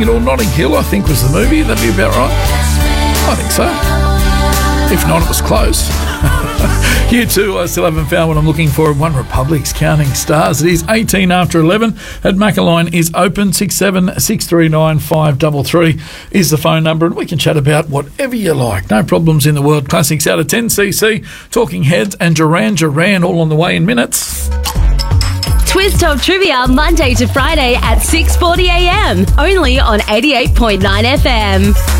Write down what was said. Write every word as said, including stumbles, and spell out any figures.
or Notting Hill, I think was the movie. That'd be about right. I think so. If not, it was close. You too, I still haven't found what I'm looking for. One Republic's Counting Stars. It is eighteen after eleven. At Maccaline is open. six seven six three nine five three three is the phone number, and we can chat about whatever you like. No problems in the world. Classics out of ten C C, Talking Heads and Duran Duran all on the way in minutes. Twist Top Trivia, Monday to Friday at six forty a m, only on eighty-eight point nine F M.